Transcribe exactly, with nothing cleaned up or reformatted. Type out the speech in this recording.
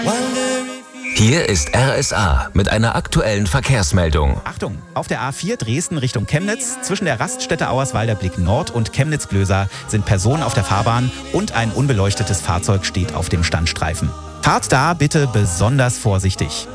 Hier ist R S A mit einer aktuellen Verkehrsmeldung. Achtung, auf der A vier Dresden Richtung Chemnitz zwischen der Raststätte Auerswalder Blick Nord und Chemnitz-Glöser sind Personen auf der Fahrbahn und ein unbeleuchtetes Fahrzeug steht auf dem Standstreifen. Fahrt da bitte besonders vorsichtig.